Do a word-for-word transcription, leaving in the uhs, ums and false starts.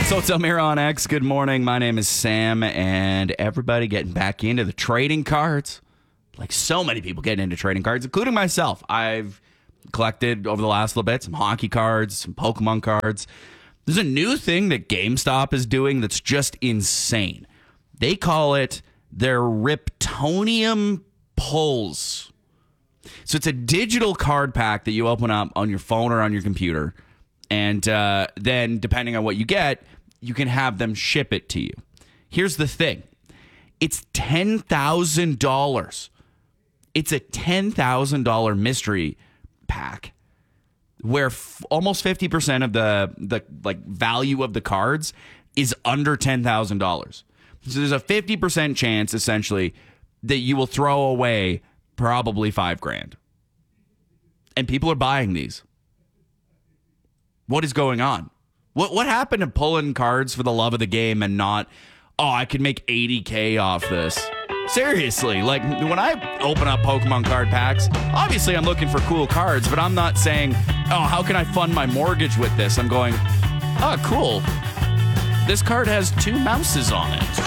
So it's Elmira on X. Good morning. My name is Sam, and everybody getting back into the trading cards. Like so many people getting into trading cards, including myself. I've collected over the last little bit some hockey cards, some Pokemon cards. There's a new thing that GameStop is doing that's just insane. They call it their Riptonium Pulls. So it's a digital card pack that you open up on your phone or on your computer. And uh, then depending on what you get, you can have them ship it to you. Here's the thing. It's ten thousand dollars. It's a ten thousand dollars mystery pack where f- almost fifty percent of the, the like value of the cards is under ten thousand dollars. So there's a fifty percent chance, essentially, that you will throw away probably five grand. And people are buying these. What is going on? What what happened to pulling cards for the love of the game and not, oh, I could make eighty K off this? Seriously, like when I open up Pokemon card packs, obviously I'm looking for cool cards, but I'm not saying, oh, how can I fund my mortgage with this? I'm going, oh, cool. This card has two mouses on it.